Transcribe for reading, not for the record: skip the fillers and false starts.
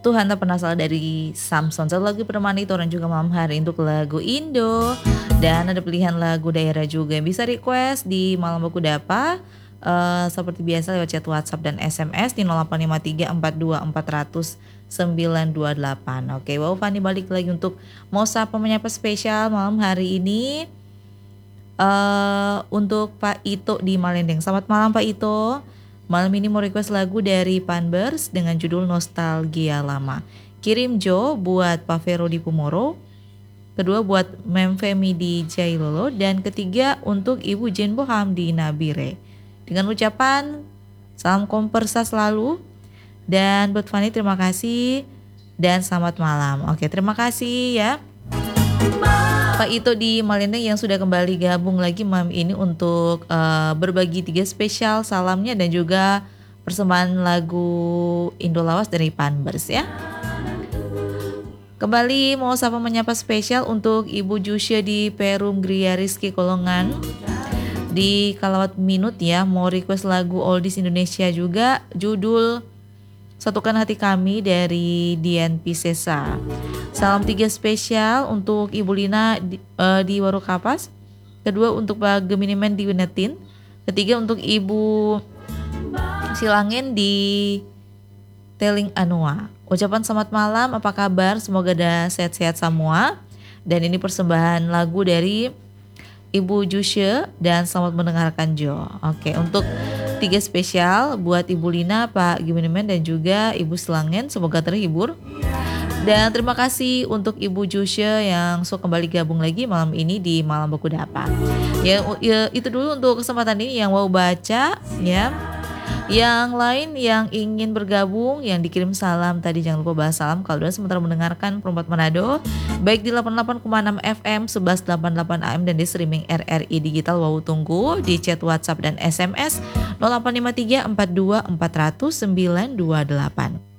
Tuhan tak pernah salah dari Samson. Satu lagu penemani itu orang juga malam hari untuk lagu Indo. Dan ada pilihan lagu daerah juga. Bisa request di Malam Baku Dapa. Seperti biasa lewat chat WhatsApp dan SMS di 0853 42400 928. Oke, wow Fani balik lagi untuk mau sapa menyapa spesial malam hari ini. Untuk Pak Ito di Malendeng. Selamat malam Pak Ito. Malam ini mau request lagu dari Panbers dengan judul Nostalgia Lama. Kirim Jo buat Pak Vero di Pumoro. Kedua buat Mem Femi di Jailolo. Dan ketiga untuk Ibu Jen Boham di Nabire. Dengan ucapan salam kompersa selalu. Dan buat Fani terima kasih. Dan selamat malam. Oke, terima kasih ya Pak Ito di Malendeng yang sudah kembali gabung lagi malam ini untuk berbagi 3 spesial salamnya dan juga persembahan lagu Indo Lawas dari Panbers ya. Kembali mau sapa menyapa spesial untuk Ibu Jusya di Perum Gria Rizky Kolongan di Kalawat Minut ya. Mau request lagu Oldies Indonesia juga, judul Satukan Hati Kami dari Dian Piscesa. Salam 3 spesial untuk Ibu Lina di Waru Kapas. Kedua untuk Pak Geminiman di Winetin. Ketiga untuk Ibu Silangin di Teling Anua. Ucapan selamat malam, apa kabar? Semoga ada sehat-sehat semua. Dan ini persembahan lagu dari Ibu Jusya dan selamat mendengarkan Jo. Oke, untuk 3 spesial buat Ibu Lina, Pak Giminiman dan juga Ibu Silangin. Semoga terhibur. Dan terima kasih untuk Ibu Jusya yang kembali gabung lagi malam ini di Malam Baku Dapa. Ya, itu dulu untuk kesempatan ini yang mau baca ya. Yang lain yang ingin bergabung, yang dikirim salam tadi jangan lupa bahas salam kalau sudah sementara mendengarkan Perempat Manado baik di 88,6 FM 1188 AM dan di streaming RRI Digital. Wow, tunggu di chat WhatsApp dan SMS 0853 42 400 928.